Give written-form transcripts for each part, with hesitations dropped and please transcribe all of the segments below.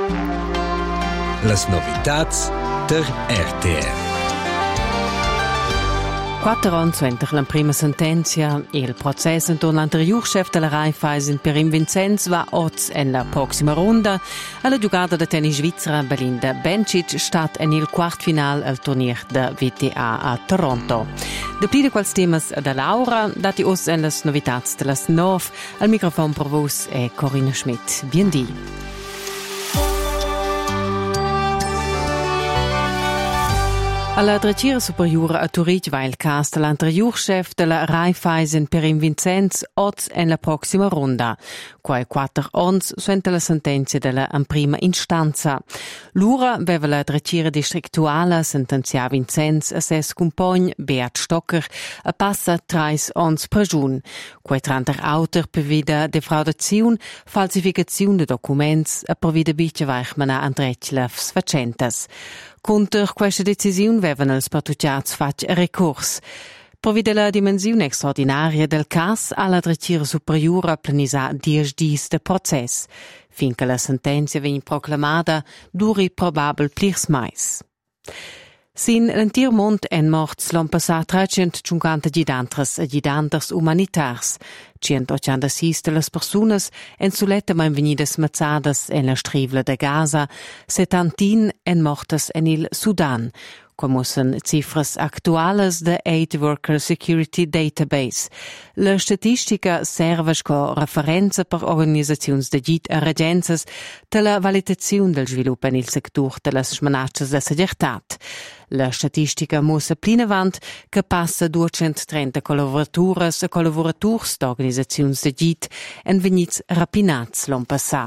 Las novitats der RTR. 4 anni suenter la prima sentenza e il processo intorno all'anterior chef della Raiffeisen Perim Vincenz va oggi nella prossima ronda. Alla giocata da tennis svizzera Belinda Bencic stat nel quartfinal al turnier da WTA a Toronto. De pli de quals temas da Laura, dati us en las novitats de las 9, al microfon per vos è Corinna Schmidt. Biendi. Alla Dracira Superiore a Turit va il cast l'anterior chef della Raiffeisen Perim Vincenz oggi nella prossima ronda. Quai 4 anni suente la sentenza della prima istanza. L'ura aveva la Dracira distrettuale sentenzia Vincenz a ses compagn Beat Stocker a passa 3 anni prigione. Quai 30 autor prevede defraudazione, falsificazione de documents a prevede bice weichmana andrechle sfacentas. Contro questa decisione avevano els partucciats fatto ricorso. Provvide la dimensione straordinaria del caso alla Dracira Superiore a planissare 10 dies de processo. Finché la sentenza viene proclamata, duri probabile plirs mais. Sin l'entir mond en morts l'han passat 350 gidanters umanitars. 186 de las personas en suletta man venidas mazzadas en la strivla de Gaza, 70 en mortas en il Sudan. Como son cifras actuales de Aid Worker Security Database. La statistica serve come referenza per organizzazioni de git e regenze della valutazione del sviluppo nel settore delle smanacce de seguretat. La statistica musa plinavant che passa 230 collaboratores e collaborators d'organizzazioni de git en venits rapinats l'an passat.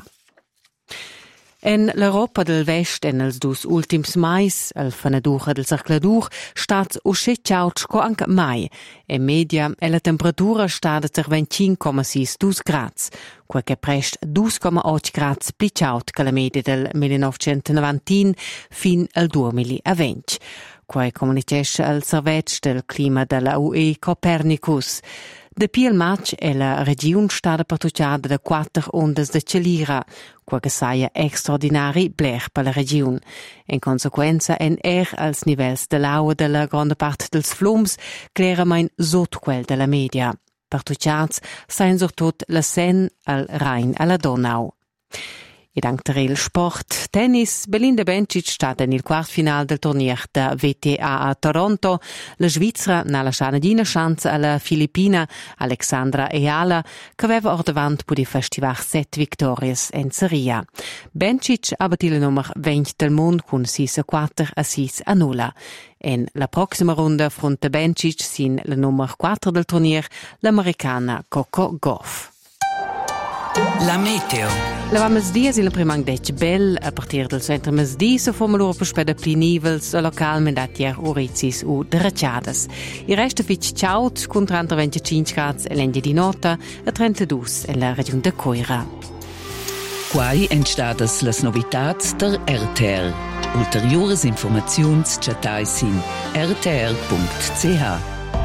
En l'Europa del Vest en els dus ultims mais, el fanadura del circladur, stats usce ciautsco anche mai. In media è la temperatura stata ter 25,6 grads, quel che prest 2,8 grads pli ciaut che la media del 1990 fin al 2020. Quai comunicesce al servetsch del clima della UE Copernicus. De piel match è la regione stata partucciata da 4 ondas de celira, quel che saia extraordinari bler per la regione. In conseguenza en als nivels dell'acqua della grande parte dels flums clarament sotto quel della media. Partucciats sain surtot la Seine, al Rhein e la Donau. E dank il sport tennis, Belinda Bencic stata nel quartfinale del turnier da WTA a Toronto. La Svizzera n'ha lasciato una chance alla Filippina Alexandra Eala, che aveva ordavant per festivar 7 vittorie in serie. Bencic ha battuto il numero 20 del mondo con 6-4 a 6-0. In la prossima ronda affronta Bencic sin la numero 4 del turnier, l'americana Coco Gauff. La meteo. La mesdies in la prima angdec bel a partir del centro mesdi so formulor per speda pli nivels localmente atier urizis u dracciadas. I resta fitch ciaut con 25 grads e l'ende di nota e 32 in la regione de Coira. Quai entstadas las novitats der RTR. Ulteriores informaziuns chatais in rtr.ch.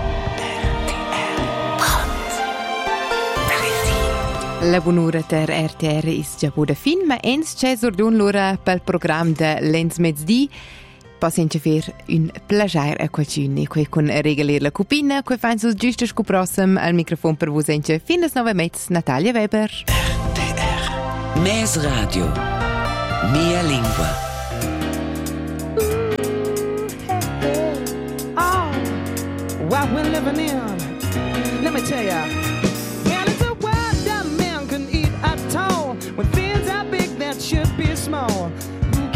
La buonura ter RTR is già buona fin, ma ens c'è sordun l'ora pel programma de Lens Mezzdi. Passenci fer un plagiar a qualcun, quei con regalir la cupina, quei fain sus giusto scuprossem al microfono per vos ence fin las 9 metz Natalia Weber. RTR. Mes Radio. Mia lingua. Oh, what we're living in. Let me tell ya.